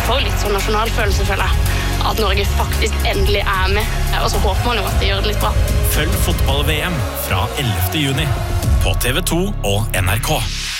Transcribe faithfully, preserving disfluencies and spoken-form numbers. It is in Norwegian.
får litt sånn nasjonalfølelse, føler jeg. At Norge faktisk endelig er med. Og så håper man jo at de gjør det litt bra. Følg fotball-V M fra ellevte juni på T V to og N R K.